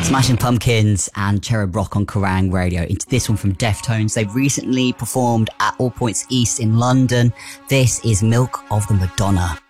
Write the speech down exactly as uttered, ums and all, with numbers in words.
Smashing Pumpkins and Cherub Rock on Kerrang Radio. Into this one from Deftones. They've recently performed at All Points East in London. This is Milk of the Madonna.